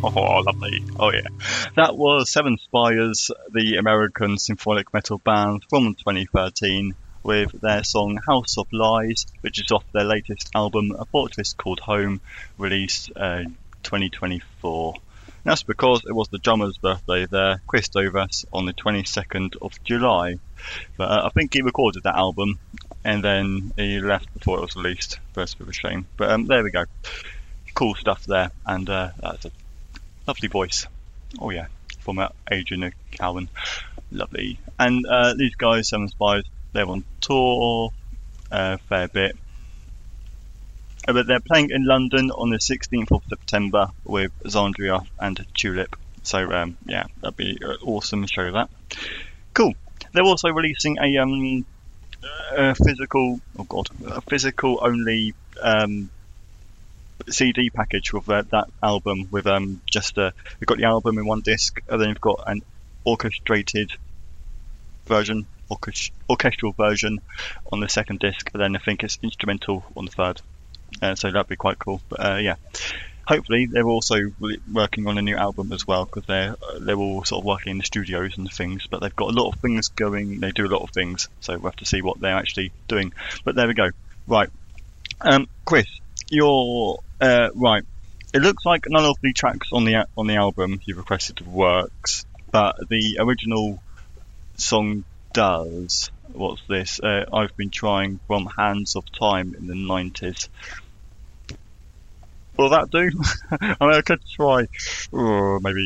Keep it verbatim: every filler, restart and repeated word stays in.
Oh, lovely. Oh, yeah. That was Seven Spires, the American symphonic metal band from twenty thirteen, with their song House of Lies, which is off their latest album, A Fortress Called Home, released uh, twenty twenty-four. That's because it was the drummer's birthday there, Chris Dovas, on the twenty-second of July. But uh, I think he recorded that album, and then he left before it was released. That's a bit of a shame. But um, there we go. Cool stuff there, and uh, that's a lovely voice. Oh yeah, from uh, Adrian Cowan. Lovely. And uh, these guys, Seven Spires, they're on tour a uh, fair bit. Uh, but they're playing in London on the sixteenth of September with Zandria and Tulip. So um, yeah, that'd be an awesome show, that. Cool. They're also releasing a um a physical, oh god, a physical only um C D package with uh, that album, with um just uh we've got the album in one disc, and then you've got an orchestrated version, orchest- orchestral version on the second disc, and then I think it's instrumental on the third. Uh, so that'd be quite cool. But uh, yeah, hopefully they're also working on a new album as well, because they're uh, they're all sort of working in the studios and things. But they've got a lot of things going. They do a lot of things, so we'll have to see what they're actually doing. But there we go. Right, um, Chris. You're uh, right. It looks like none of the tracks on the on the album you've requested works, but the original song does. What's this? Uh, I've been trying from Hands of Time in the nineties. Will that do? I mean, I could try. Oh, maybe.